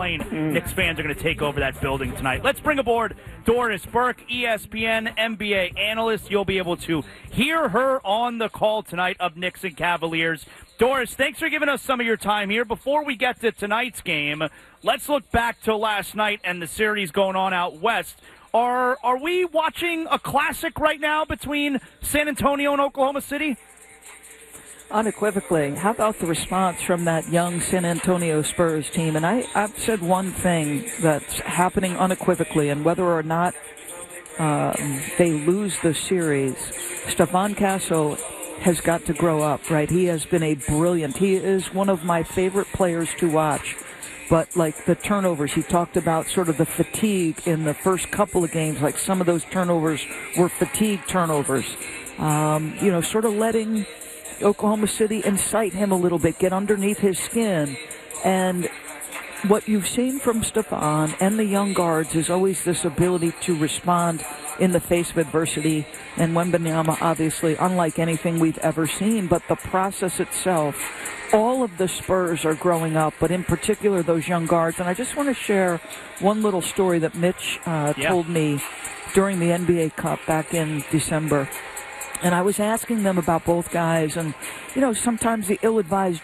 Knicks fans are going to take over that building tonight. Let's bring aboard Doris Burke, ESPN NBA analyst. You'll be able to hear her on the call tonight of Knicks and Cavaliers. Doris, thanks for giving us some of your time here. Before we get to tonight's game, let's look back to last night and the series going on out west. Are we watching a classic right now between San Antonio and Oklahoma City? Unequivocally. How about the response from that young San Antonio Spurs team? And I've said one thing that's happening unequivocally, and whether or not they lose the series, Stephon Castle has got to grow up, right? He has been he is one of my favorite players to watch. But like the turnovers, he talked about sort of the fatigue in the first couple of games, like some of those turnovers were fatigue turnovers. Sort of letting Oklahoma City incite him a little bit, get underneath his skin. And what you've seen from Stephon and the young guards is always this ability to respond in the face of adversity. And Wembanyama, obviously, unlike anything we've ever seen, but the process itself, all of the Spurs are growing up, but in particular those young guards. And I just want to share one little story that Mitch told me during the NBA Cup back in December. And I was asking them about both guys, and, sometimes the ill-advised